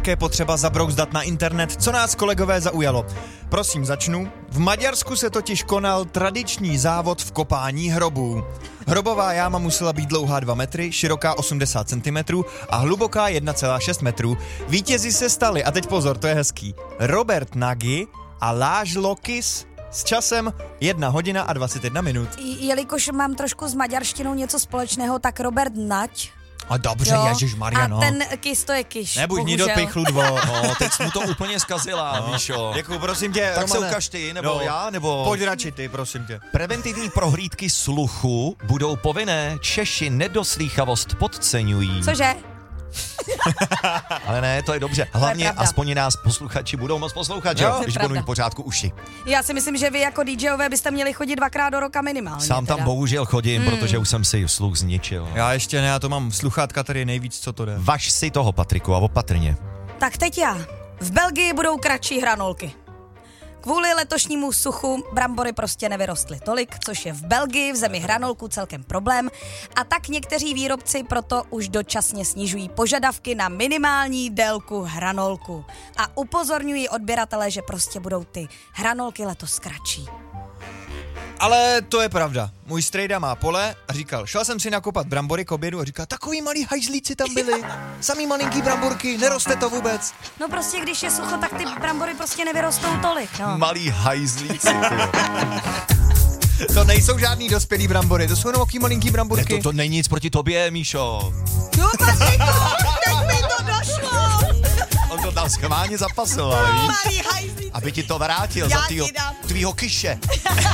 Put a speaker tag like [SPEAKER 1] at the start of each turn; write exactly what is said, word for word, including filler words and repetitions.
[SPEAKER 1] Je potřeba zabrouzdat na internet, co nás kolegové zaujalo. Prosím, začnu. V Maďarsku se totiž konal tradiční závod v kopání hrobů. Hrobová jáma musela být dlouhá dva metry, široká osmdesát centimetrů a hluboká jedna celá šest metrů. Vítězi se stali, a teď pozor, to je hezký, Robert Nagy a Láš Lokis s časem jedna hodina a dvacet jedna minut.
[SPEAKER 2] Jelikož mám trošku s maďarštinou něco společného, tak Robert Nať.
[SPEAKER 1] A dobře, ježišmarja, no.
[SPEAKER 2] A ten kys, to je kyš.
[SPEAKER 1] Nebuď ní do pichlu dvo.
[SPEAKER 3] No, teď jsi mu to úplně zkazila,
[SPEAKER 1] no.
[SPEAKER 3] Míšo.
[SPEAKER 1] Děkuju, prosím tě,
[SPEAKER 3] Tak
[SPEAKER 1] Romane.
[SPEAKER 3] se ukaž ty, nebo
[SPEAKER 1] no.
[SPEAKER 3] já, nebo...
[SPEAKER 1] Pojď radši ty, prosím tě.
[SPEAKER 3] Preventivní prohlídky sluchu budou povinné, Češi nedoslýchavost podceňují.
[SPEAKER 2] Cože?
[SPEAKER 3] Ale ne, to je dobře. Hlavně aspoň nás posluchači budou moc poslouchat, že? Když budou mít v pořádku uši.
[SPEAKER 2] Já si myslím, že vy jako DJové byste měli chodit dvakrát do roka minimálně.
[SPEAKER 3] Sám tam
[SPEAKER 2] teda.
[SPEAKER 3] bohužel chodím, hmm. protože už jsem si sluch zničil.
[SPEAKER 1] Já ještě ne, já to mám sluchátka tady nejvíc, co to jde.
[SPEAKER 3] Važ si toho, Patriku, a opatrně.
[SPEAKER 2] Tak teď já. V Belgii budou kratší hranolky. Kvůli letošnímu suchu brambory prostě nevyrostly tolik, což je v Belgii, v zemi hranolků, celkem problém. A tak někteří výrobci proto už dočasně snižují požadavky na minimální délku hranolku. A upozorňují odběratele, že prostě budou ty hranolky letos kratší.
[SPEAKER 1] Ale to je pravda. Můj strejda má pole a říkal, šel jsem si nakopat brambory k obědu a říkal, takový malý hajzlíci tam byli, samý malinký bramborky, neroste to vůbec.
[SPEAKER 2] No prostě, když je sucho, tak ty brambory prostě nevyrostou tolik, no.
[SPEAKER 3] Malý hajzlíci.
[SPEAKER 1] To nejsou žádný dospělý brambory, to jsou jenom oký malinký bramborky.
[SPEAKER 3] Ne, to, to není nic proti tobě, Míšo.
[SPEAKER 2] Jo, Patriku, teď mi to došlo.
[SPEAKER 3] On to tam schválně zapasoval, víš?
[SPEAKER 2] Malý hajzlíci.
[SPEAKER 3] Aby ti to vrátil
[SPEAKER 2] Já
[SPEAKER 3] za tvýho,
[SPEAKER 2] ti dám.
[SPEAKER 3] tvýho kyše.